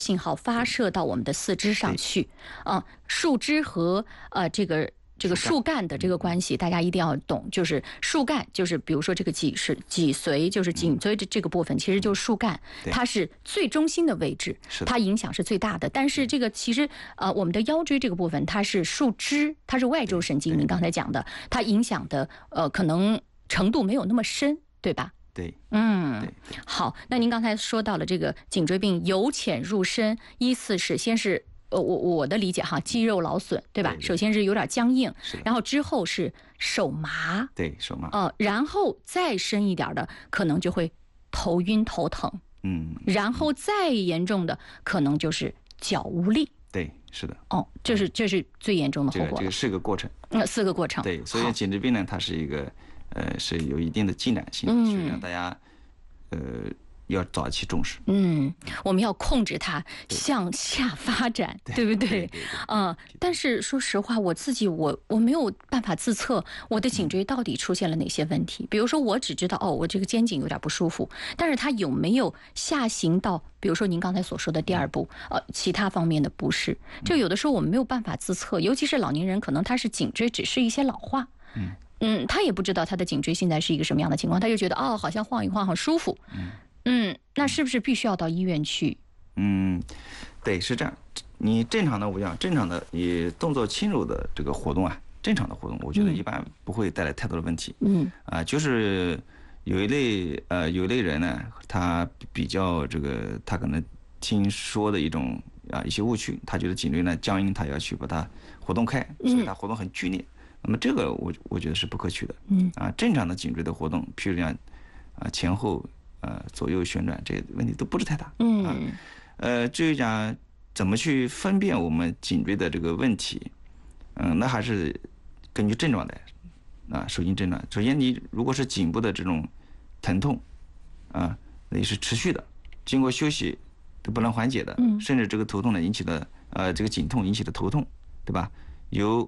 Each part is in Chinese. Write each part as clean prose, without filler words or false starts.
信号发射到我们的四肢上去。树枝和这个树干的这个关系，大家一定要懂。就是树干，就是比如说这个脊髓，就是颈椎的这个部分，其实就是树干，它是最中心的位置，它影响是最大的。但是这个其实我们的腰椎这个部分，它是树枝，它是外周神经，您刚才讲的，它影响的可能程度没有那么深，对吧？ 对， 好，那您刚才说到了这个颈椎病由浅入深，依次是先是我的理解哈，肌肉劳损，对吧？首先是有点僵硬，然后之后是手麻， 对，手麻， 然后再深一点的可能就会头晕头疼，然后再严重的可能就是脚无力。 对，是的。 这是最严重的后果。 这个是个过程。 4个过程。 对，所以颈椎病呢，它是一个是有一定的进展性，所以让大家要早期重视。 我们要控制它向下发展，对不对？但是说实话，我自己我没有办法自测我的颈椎到底出现了哪些问题。比如说，我只知道我这个肩颈有点不舒服，但是它有没有下行到，比如说您刚才所说的第2步，其他方面的不适？这有的时候我们没有办法自测，尤其是老年人，可能他是颈椎只是一些老化。他也不知道他的颈椎现在是一个什么样的情况，他就觉得好像晃一晃很舒服。那是不是必须要到医院去？ 对，是这样。你正常的，我讲正常的，你动作轻柔的这个活动啊，正常的活动，我觉得一般不会带来太多的问题。就是有一类人呢，他比较这个，他可能听说的一些误区，他觉得颈椎呢僵硬，他要去把它活动开，所以他活动很剧烈。那么这个我觉得是不可取的。正常的颈椎的活动，譬如讲前后左右旋转，这些问题都不是太大。至于讲怎么去分辨我们颈椎的这个问题，那还是根据症状来首先症状。首先你如果是颈部的这种疼痛那也是持续的，经过休息都不能缓解的，甚至这个头痛呢引起的这个颈痛引起的头痛，对吧？有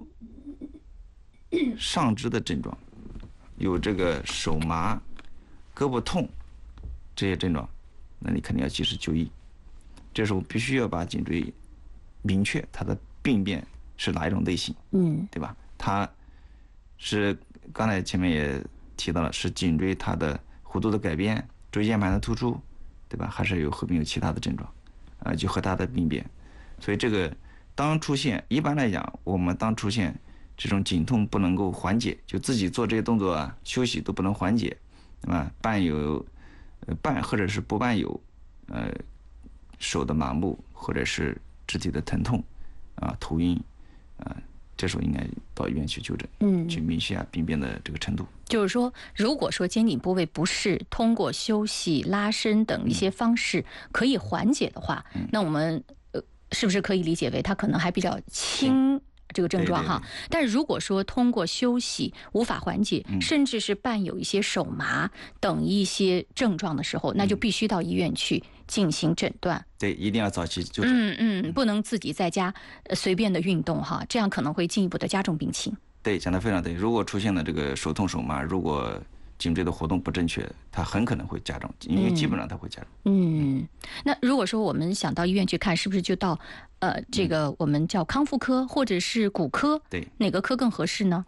上肢的症状，有这个手麻、胳膊痛这些症状，那你肯定要及时就医。这时候必须要把颈椎明确它的病变是哪一种类型，对吧？它是刚才前面也提到了，是颈椎它的弧度的改变、椎间盘的突出，对吧？还是后面有其他的症状就和它的病变。所以这个当出现，一般来讲，我们当出现这种颈痛不能够缓解，就自己做这些动作休息都不能缓解，对吧？伴或者是不伴有手的麻木或者是肢体的疼痛头晕这时候应该到医院去就诊，去明确病变的这个程度。 就是说，如果说肩颈部位不适，通过休息、拉伸等一些方式可以缓解的话，那我们是不是可以理解为它可能还比较轻？这个症状哈，但如果说通过休息无法缓解，甚至是伴有一些手麻等一些症状的时候，那就必须到医院去进行诊断。 对，一定要早期就诊。 不能自己在家随便的运动哈，这样可能会进一步的加重病情。 对，讲得非常对。如果出现了这个手痛手麻，如果颈椎的活动不正确，它很可能会加重，因为基本上它会加重。 那如果说我们想到医院去看，是不是就到这个我们叫康复科或者是骨科？ 对， 哪个科更合适呢？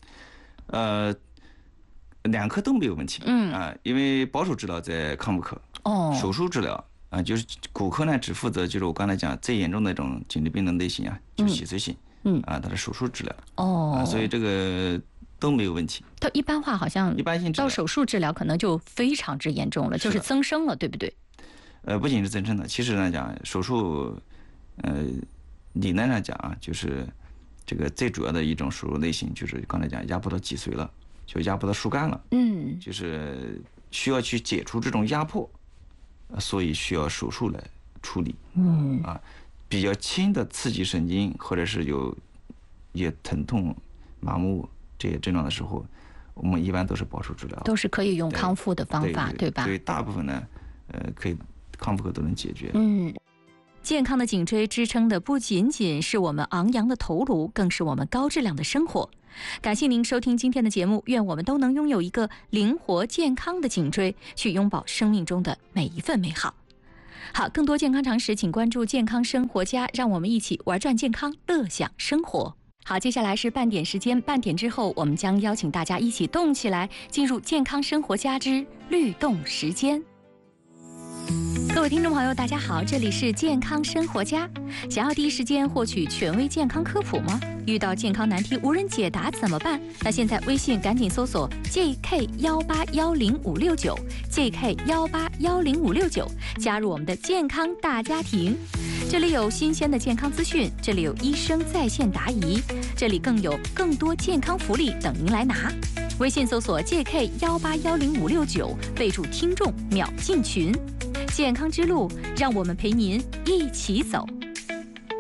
两科都没有问题。因为保守治疗在康复科，手术治疗就是骨科呢只负责就是我刚才讲最严重的那种颈椎病的类型就是洗髓性，它的手术治疗。所以这个都没有问题。 到一般化好像一般性治疗到手术治疗可能就非常之严重了，就是增生了，对不对？ 不仅是增生的，其实来讲手术理论上讲就是这个最主要的一种手术类型就是刚才讲压迫到脊髓了，就压迫到树干了，就是需要去解除这种压迫，所以需要手术来处理。比较轻的刺激神经或者是有也疼痛麻木这些症状的时候，我们一般都是保守治疗， 都是可以用康复的方法， 对吧？ 所以大部分呢可以康复科都能解决。 健康的颈椎支撑的不仅仅是我们昂扬的头颅，更是我们高质量的生活。感谢您收听今天的节目，愿我们都能拥有一个灵活健康的颈椎，去拥抱生命中的每一份美好。 好，更多健康常识，请关注健康生活家，让我们一起玩转健康，乐享生活。好，接下来是半点时间，半点之后，我们将邀请大家一起动起来，进入健康生活家之律动时间。各位听众朋友，大家好，这里是健康生活家。想要第一时间获取权威健康科普吗？遇到健康难题无人解答怎么办？那现在微信赶紧搜索 JK1810569 JK1810569，加入我们的健康大家庭。这里有新鲜的健康资讯，这里有医生在线答疑，这里更有更多健康福利等您来拿。微信搜索 JK1810569，备注听众秒进群。健康之路，让我们陪您一起走。